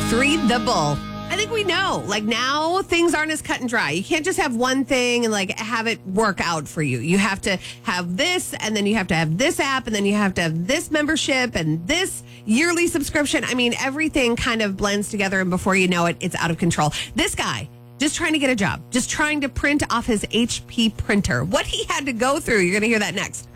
Three, the bull. I think we know, like now things aren't as cut and dry. You can't just have one thing and like have it work out for you. You have to have this, and then you have to have this app, and then you have to have this membership and this yearly subscription. I mean, everything kind of blends together, and before you know it, it's out of control. This guy, just trying to get a job, just trying to print off his HP printer. What he had to go through, you're going to hear that next.